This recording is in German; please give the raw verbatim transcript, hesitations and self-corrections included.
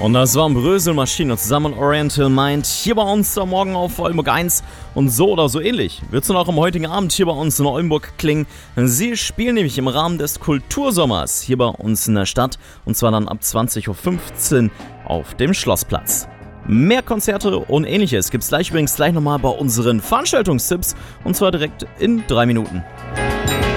Und das waren Bröselmaschine zusammen Oriental Mind hier bei uns am Morgen auf Oldenburg eins. Und so oder so ähnlich wird es dann auch am heutigen Abend hier bei uns in Oldenburg klingen. Sie spielen nämlich im Rahmen des Kultursommers hier bei uns in der Stadt. Und zwar dann ab zwanzig Uhr fünfzehn auf dem Schlossplatz. Mehr Konzerte und ähnliches gibt's gleich übrigens gleich nochmal bei unseren Veranstaltungstipps. Und zwar direkt in drei Minuten.